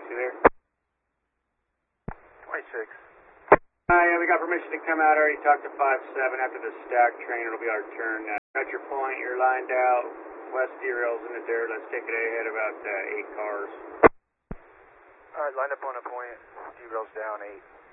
there. 26. Yeah, we got permission to come out. I already talked to 5-7. After the stack train, it'll be our turn. At your point, you're lined out. West derails in the dirt. Let's take it ahead about 8 cars. Alright, line up on a point. Derails down 8.